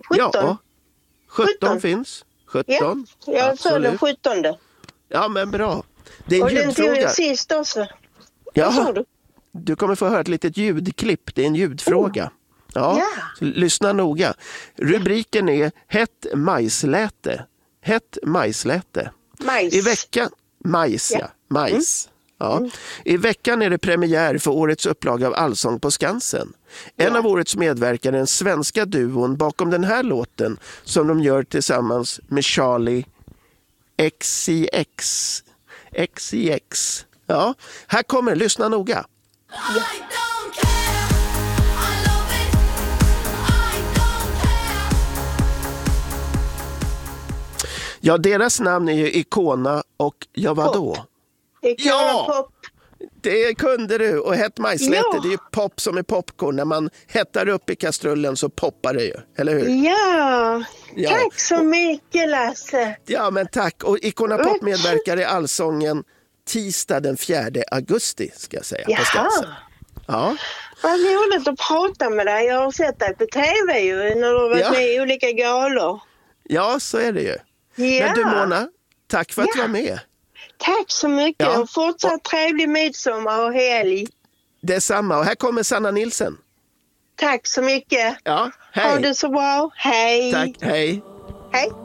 17. Ja, 17 finns. 17. Ja, jag är född den 17. Ja, men bra. Det är en och den tog ljudfråga. jag sist också. Ja, Vad sa du? du kommer få höra ett litet ljudklipp. Det är en ljudfråga. Ja, Ja. så lyssna noga. Rubriken är Hett majsläte. Hett majsläte. Majs. I veckan... Majs, ja. Majs. Ja. I veckan är det premiär för årets upplaga av Allsång på Skansen. En av årets medverkare är den svenska duon bakom den här låten som de gör tillsammans med Charlie XCX. XCX. Ja, här kommer, lyssna noga. Ja, deras namn är ju Icona och ja, vadå? Icona Pop. Det kunde du. Och hett majsläte, Ja. det är ju pop som är popcorn. När man hettar upp i kastrullen så poppar det ju, eller hur? Ja, Ja. tack så mycket Lasse. Ja, men tack. Och Icona Pop medverkar i Allsången tisdag den 4 augusti, ska jag säga, på Skansen. Ja. Vad roligt att prata med dig. Jag har sett dig på tv ju när du har varit med i olika galor. Ja, så är det ju. Ja. Men du Mona, tack för att du var med. Tack så mycket Ja. och fortsatt trevlig midsommar och helg. Detsamma. Och här kommer Sanna Nilsson. Tack så mycket. Ja, hej. Ha det så bra. Hej. Tack, hej. Hej.